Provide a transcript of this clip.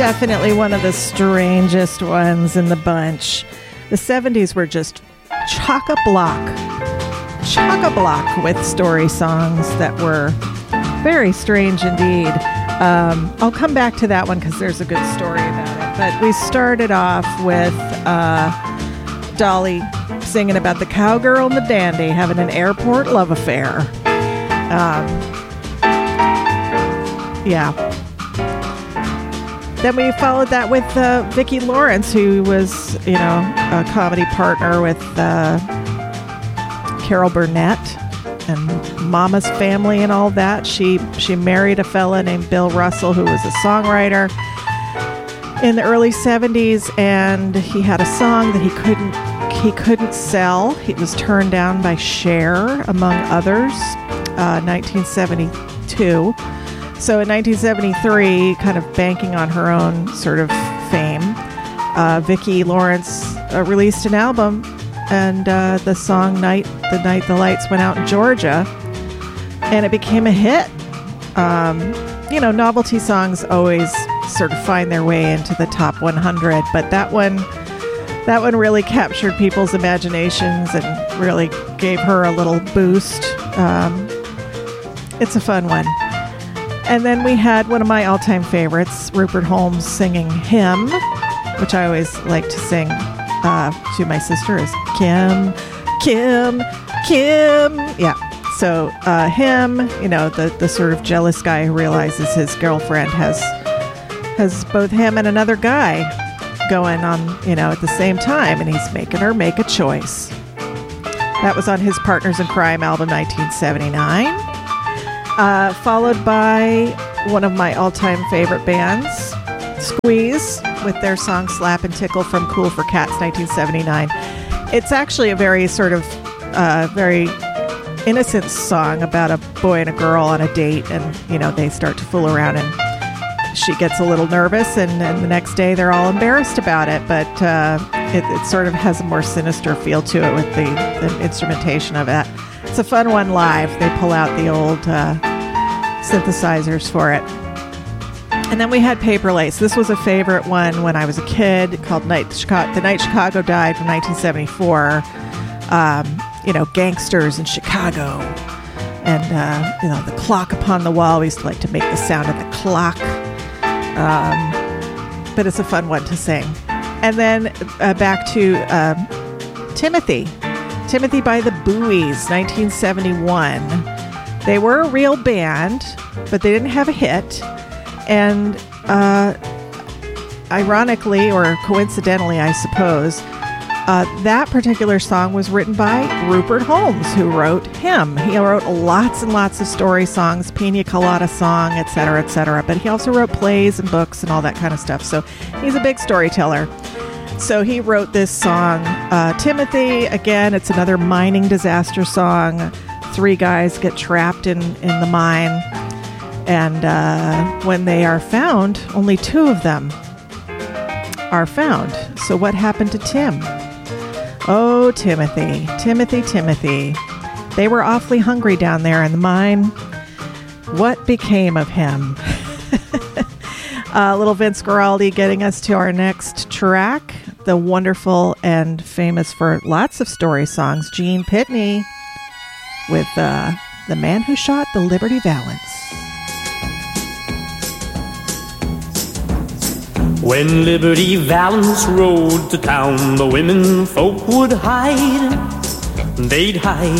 Definitely one of the strangest ones in the bunch. The 70s were just chock-a-block with story songs that were very strange indeed. I'll come back to that one because there's a good story about it. But we started off with Dolly singing about the cowgirl and the dandy having an airport love affair. Yeah. Then we followed that with Vicki Lawrence, who was, a comedy partner with Carol Burnett and Mama's Family and all that. She married a fella named Bill Russell, who was a songwriter in the early 70s, and he had a song that he couldn't sell. He was turned down by Cher, among others, 1972. So in 1973, kind of banking on her own sort of fame, Vicki Lawrence released an album, and the song the Night the Lights Went Out in Georgia, and it became a hit. Novelty songs always sort of find their way into the top 100, but that one really captured people's imaginations and really gave her a little boost. It's a fun one. And then we had one of my all-time favorites, Rupert Holmes singing Him, which I always like to sing to my sister as Kim, Kim, Kim. Yeah. So Him, the sort of jealous guy who realizes his girlfriend has both him and another guy going on, at the same time, and he's making her make a choice. That was on his Partners in Crime album, 1979. Followed by one of my all-time favorite bands, Squeeze, with their song Slap and Tickle from Cool for Cats, 1979. It's actually a very sort of very innocent song about a boy and a girl on a date, and, they start to fool around, and she gets a little nervous, and the next day they're all embarrassed about it, but it sort of has a more sinister feel to it with the instrumentation of it. It's a fun one live. They pull out the old synthesizers for it. And then we had Paper Lace. This was a favorite one when I was a kid, called The Night Chicago Died from 1974. Gangsters in Chicago. And, the clock upon the wall. We used to like to make the sound of the clock. But it's a fun one to sing. And then back to Timothy. Timothy by the Buoys, 1971. They were a real band, but they didn't have a hit. And ironically, or coincidentally, I suppose, that particular song was written by Rupert Holmes, who wrote Him. He wrote lots and lots of story songs, Pina Colada Song, etc., etc. But he also wrote plays and books and all that kind of stuff. So he's a big storyteller. So he wrote this song, Timothy. Again, it's another mining disaster song. 3 guys get trapped in the mine. And when they are found, only 2 of them are found. So what happened to Tim? Oh, Timothy, Timothy, Timothy. They were awfully hungry down there in the mine. What became of him? Little Vince Guaraldi getting us to our next track. The wonderful and famous for lots of story songs, Gene Pitney with The Man Who Shot the Liberty Valance. When Liberty Valance rode to town, the women folk would hide. They'd hide